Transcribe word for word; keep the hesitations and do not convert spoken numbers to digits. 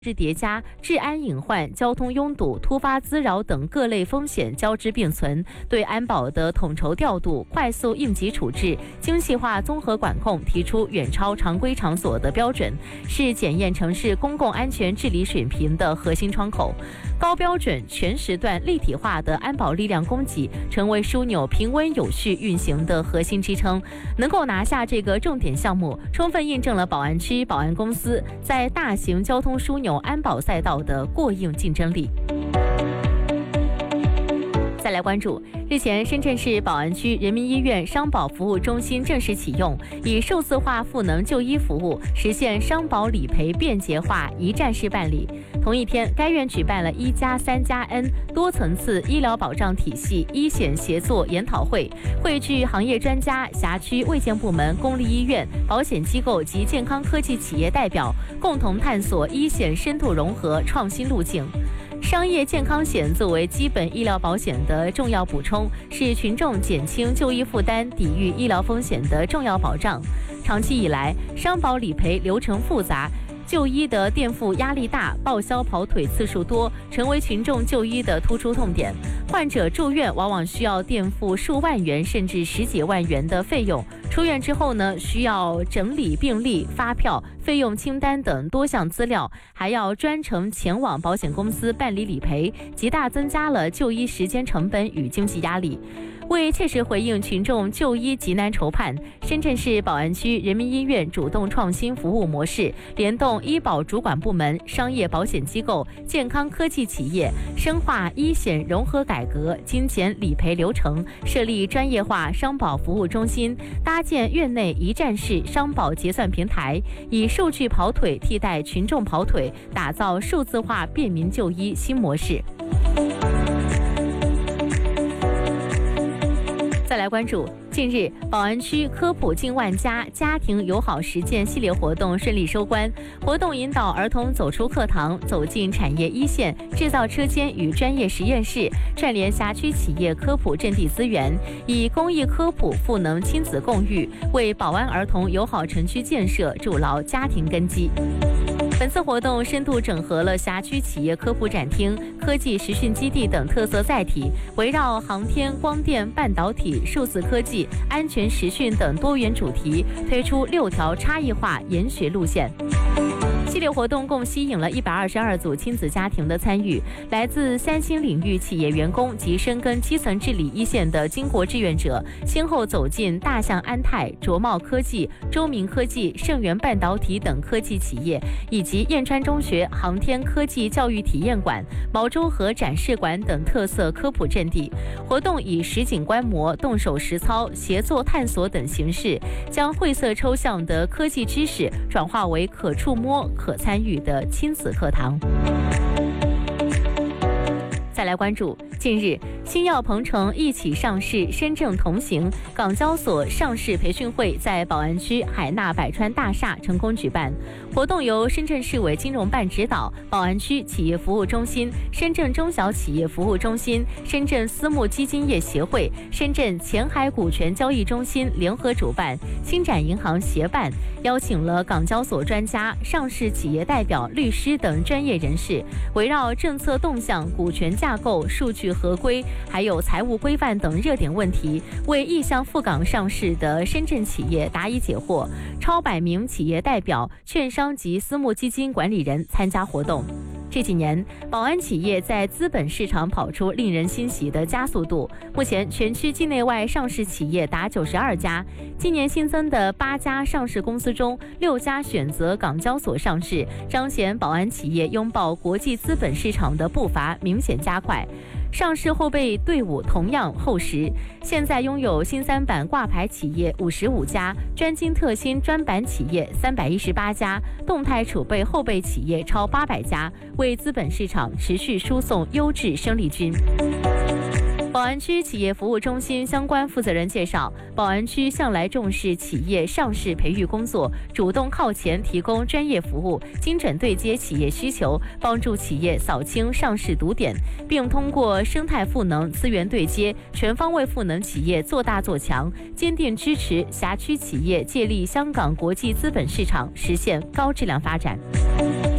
质叠加、治安隐患、交通拥堵、突发滋扰等各类风险交织并存，对安保的统筹调度、快速应急处置、精细化综合管控提出远超常规场所的标准，是检验城市公共安全治理水平的核心窗口。高标准、全时段立体化的安保力量供给，成为枢纽平稳有序运行的核心支撑。能够拿下这个重点项目，充分印证了宝安区保安公司在大型交通枢纽安保赛道的过硬竞争力。再来关注，日前深圳市宝安区人民医院商保服务中心正式启用，以数字化赋能就医服务，实现商保理赔便捷化、一站式办理。同一天，该院举办了一加三加 N 多层次医疗保障体系医险协作研讨会，汇聚行业专家、辖区卫健部门、公立医院、保险机构及健康科技企业代表，共同探索医险深度融合创新路径。商业健康险作为基本医疗保险的重要补充，是群众减轻就医负担、抵御医疗风险的重要保障。长期以来，商保理赔流程复杂，就医的垫付压力大，报销跑腿次数多，成为群众就医的突出痛点。患者住院往往需要垫付数万元甚至十几万元的费用，出院之后呢，需要整理病历、发票、费用清单等多项资料，还要专程前往保险公司办理理赔，极大增加了就医时间成本与经济压力。为切实回应群众就医急难愁盼，深圳市宝安区人民医院主动创新服务模式，联动医保主管部门、商业保险机构、健康科技企业，深化医险融合改革，精简理赔流程，设立专业化商保服务中心，搭建院内一站式商保结算平台，以数据跑腿替代群众跑腿，打造数字化便民就医新模式。再来关注，近日宝安区科普近万家家庭友好实践系列活动顺利收官。活动引导儿童走出课堂，走进产业一线、制造车间与专业实验室，串联辖区企业科普阵地资源，以公益科普赋能亲子共育，为宝安儿童友好城区建设筑牢家庭根基。本次活动深度整合了辖区企业科普展厅、科技实训基地等特色载体，围绕航天、光电、半导体、数字科技、安全实训等多元主题，推出六条差异化研学路线。系列活动共吸引了一百二十二组亲子家庭的参与，来自三星领域企业员工及深耕基层治理一线的巾帼志愿者，先后走进大象安泰、卓茂科技、周明科技、盛源半导体等科技企业，以及燕川中学航天科技教育体验馆、毛洲河展示馆等特色科普阵地。活动以实景观摩、动手实操、协作探索等形式，将晦涩抽象的科技知识转化为可触摸、可参与的亲子课堂。再来关注，近日新药鹏程一起上市，深圳同行港交所上市培训会在宝安区海纳百川大厦成功举办。活动由深圳市委金融办指导，宝安区企业服务中心、深圳中小企业服务中心、深圳私募基金业协会、深圳前海股权交易中心联合主办，星展银行协办，邀请了港交所专家、上市企业代表、律师等专业人士，围绕政策动向、股权架构、数据合规还有财务规范等热点问题，为意向赴港上市的深圳企业答疑解惑。超百名企业代表、券商及私募基金管理人参加活动。这几年，宝安企业在资本市场跑出令人欣喜的加速度。目前，全区境内外上市企业达九十二家。今年新增的八家上市公司中，六家选择港交所上市，彰显宝安企业拥抱国际资本市场的步伐明显加快。上市后备队伍同样厚实，现在拥有新三板挂牌企业五十五家，专精特新专板企业三百一十八家，动态储备后备企业超八百家，为资本市场持续输送优质生力军。宝安区企业服务中心相关负责人介绍，宝安区向来重视企业上市培育工作，主动靠前提供专业服务，精准对接企业需求，帮助企业扫清上市堵点，并通过生态赋能、资源对接，全方位赋能企业做大做强，坚定支持辖区企业借力香港国际资本市场实现高质量发展。